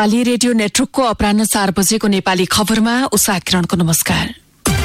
Nepali radio नेटवर्कको अपराह्न 4 बजेको नेपाली खबरमा उषा किरणको नमस्कार।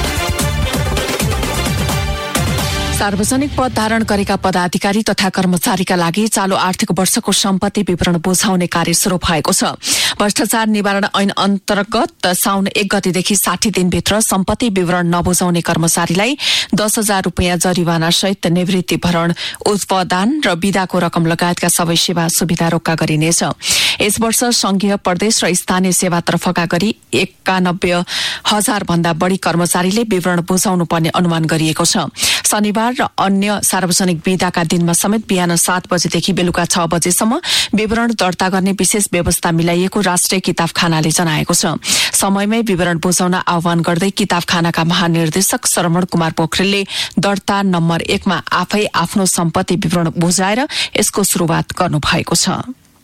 सार्वजनिक पद धारण गरेका पदाधिकारी तथा कर्मचारीका लागि चालू आर्थिक वर्षको सम्पत्ति विवरण बुझाउने कार्य शुरू भएको छ। भ्रष्टाचार निवारण ऐन अन्तर्गत साउन 1 गतेदेखि 60 दिनभित्र सम्पत्ति विवरण नबुझाउने कर्मचारीलाई 10,000 रूपियाँ जरिवाना सहित निवृत्ति भरण, उपदान र विदाको रकम लगायतका सबै सेवा सुविधा रोक्का गरिनेछ। यस वर्ष संघीय, प्रदेश र स्थानीय सेवातर्फका गरी 91,000 भन्दा बढ़ी कर्मचारीले विवरण बुझाउनु पर्ने अनुमान गरिएको छ। शनिबार र अन्य सार्वजनिक विदाका दिनमा समेत बिहान 7 बजेदेखि बेलुका 6 बजेसम्म विवरण दर्ता गर्ने विशेष व्यवस्था मिलाइएको राष्ट्रिय किताबखानाले जनाएको छ। समयमै विवरण बुझाउन आह्वान गर्दै किताबखानाका महानिर्देशक श्रवण कुमार पोखरेलले दर्ता नम्बर 1 मा आफै आफ्नो सम्पत्ति विवरण बुझाएर यसको शुरूआत गर्नुभएको छ।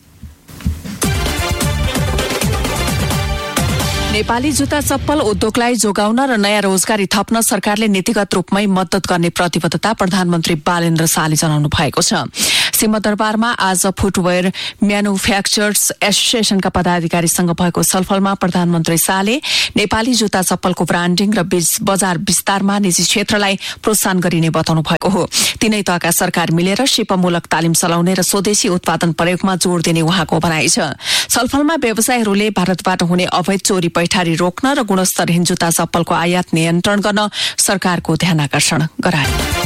नेपाली जुत्ता चप्पल उद्योगलाई जोगाउन र नयाँ रोजगारी थप्न सरकारले नीतिगत रूपमै मद्दत गर्ने प्रतिबद्धता प्रधानमन्त्री बालेन्द्र शाहले जनाउनु भएको छ। सिंहदरबारमा आज फुटवेयर म्यानुफ्याक्चरर्स एसोसिएशनका पदाधिकारीसँग भएको छलफलमा प्रधानमन्त्री शाहले नेपाली जुत्ता चप्पलको ब्रान्डिङ र बजार विस्तारमा निजी क्षेत्रलाई प्रोत्साहन गरिने बताउनु भएको हो। तीनै तहका सरकार मिलेर शिल्पमूलक तालिम चलाउने र स्वदेशी उत्पादन प्रयोगमा जोड़ दिने उहाँको भनाइ छ। छलफलमा व्यवसायीहरूले भारतबाट हुने अवैध चोरी पैठारी रोक्न र गुणस्तरहीन जुत्ता चप्पलको आयात नियन्त्रण गर्न सरकारको ध्यानाकर्षण गराए।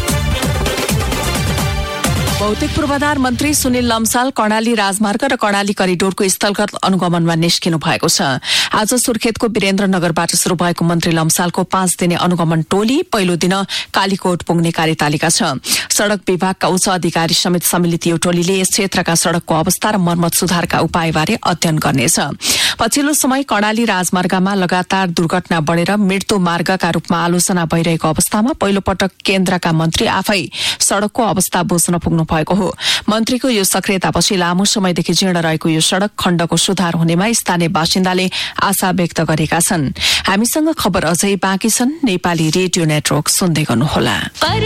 भौतिक पूर्वाधार मन्त्री सुनिल लम्साल कर्णाली राजमार्ग र कर्णाली करिडोरको स्थलगत अनुगमनमा निस्किनु भएको छ। आज सुर्खेतको वीरेन्द्रनगरबाट शुरू भएको मन्त्री लम्सालको 5 दिने अनुगमन टोली पहिलो दिन कालीकोट पुग्ने कार्यतालिका छ। सड़क विभागका उच्च अधिकारी समेत सम्मिलित यो टोलीले यस क्षेत्रका सड़कको अवस्था र मर्मत सुधारका उपायबारे अध्ययन गर्नेछ। पछिल्लो समय कर्णाली राजमार्गमा लगातार दुर्घटना बढ़ेर मृत्यु मार्गका रूपमा आलोचना भइरहेको अवस्थामा पहिलो पटक केन्द्रका मन्त्री आफै सड़कको अवस्था बुझ्न पुग्नु भएको हो। मन्त्रीको यो सक्रियतापछि लामो समयदेखि जीर्ण रहेको यो सड़क खण्डको सुधार हुनेमा स्थानीय बासिन्दाले आशा व्यक्त गरेका छन्। हामीसँग खबर अझै बाँकी छन्। नेपाली रेडियो नेटवर्क सुन्दै गर्नुहोला।